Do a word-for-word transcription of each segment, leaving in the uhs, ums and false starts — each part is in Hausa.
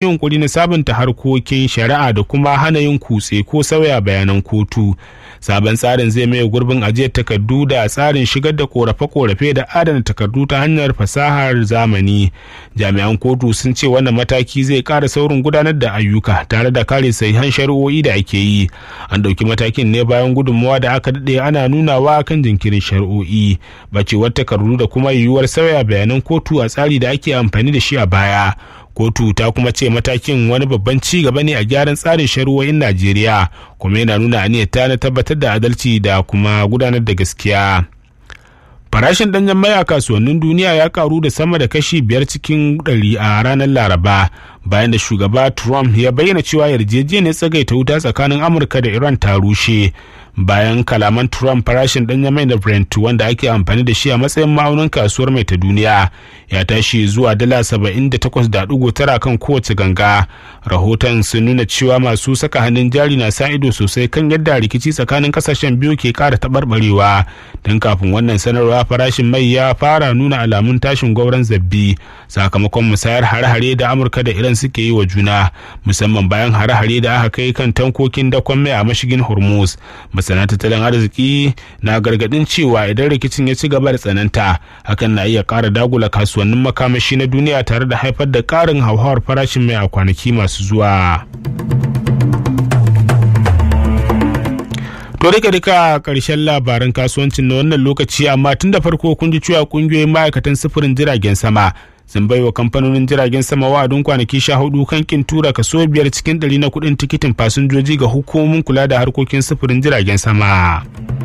yunkuri na sabunta harkokin shari'a da kuma hana yin kutse ko sauya bayanan kotu. Sabon tsarin zai maye gurbin ajiyar takardu da tsarin shigar da korafe-korafe da adana takardu ta hanyar fasahar zamani. Jami'an kotu sun ce wannan mataki zai ƙara saurin gudanar da ayyuka tare da kare sahihan shari'o'i da ake yi. An ɗauki matakin ne bayan gudunmawa da aka daɗe ana nunawa kan jinkirin shari'o'i, bacewar takardu da kuma yiwuwar sauya bayanan kotu a tsari da ake amfani da shi a baya. Kotu ta kuma ce matakin wani babban ci gaba ne a gyaran tsarin shari'o'in Najeriya, kuma yana nuna aniyarta na tabbatar da adalci da kuma gudanar da gaskiya. Farashin ɗanyen mai a kasuwannin duniya ya karu da sama da kashi biyar cikin ɗari a ranar Laraba, bayan da shugaba Trump ya bayyana cewa yarjejeniyar tsagaita wuta tsakanin Amurka da Iran ta rushe. Bayan kalaman Trump, farashin ɗanyen mai na Brent, wanda ake amfani da shi a matsayin ma'aunin kasuwar mai ta duniya, ya tashi zuwa dala saba'in da takwas da ɗigo tara kan kowace ganga. Rahoton sun nuna cewa masu saka hannun jari na sa ido sosai kan yadda rikici tsakanin kasashen biyu ke ƙara taɓarɓarewa. Don kafin wannan sanarwa, farashin mai ya fara nuna alamun tashin gwauron zabbi sakamakon musayar hare-hare da Amurka da Iran suke yi wa juna, musamman bayan hare-hare da aka kai kan tankokin dakon mai a mashigin Hormuz. Masana tattalin arziki na gargadin cewa idan rikicin ya ci gaba da tsananta, hakan na iya ƙara dagula kasuwannin makamashi na duniya tare da haifar da ƙarin hauhawar farashin mai a kwanaki masu zuwa. To rika rika ƙarshen labaran kasuwancin na wannan lokaci, amma tun da farko kun ji cewa ƙungiyoyin ma'aikatan sufurin jiragen sama sun bai wa kamfanonin jiragen sama wa'adin kwanaki sha hudu kan kin tura kaso biyar cikin ɗari na kuɗin tikitin fasinjoji ga hukumomin kula da harkokin sufurin jiragen sama.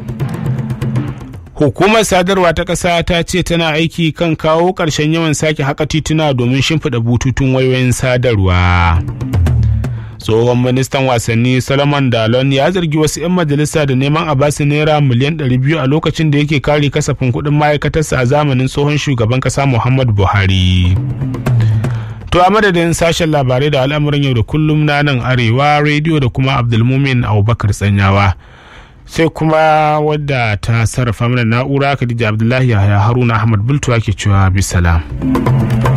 Hukumar sadarwa ta ƙasa ta ce tana aiki kan kawo ƙarshen yawan sake haƙa tituna domin shimfiɗa bututun wayoyin sadarwa. Tsohon ministan wasanni Solomon Dalon ya zargi wasu 'yan majalisa da neman a basu naira miliyan ɗari biyu a lokacin da yake kare kasafin kuɗin ma'aikatarsa a zamanin tsohon shugaban ƙasa Muhammadu Buhari. To a madadin sashen labarai da al'amuran yau da kullum na nan Arewa rediyo da kuma Abdulmumin Abubakar Tsanyawa, sai kuma wadda ta sarrafa mana na'ura Khadija Abdullahi Yahaya Haruna Ahmad Bultuwa ke cewa bisalam.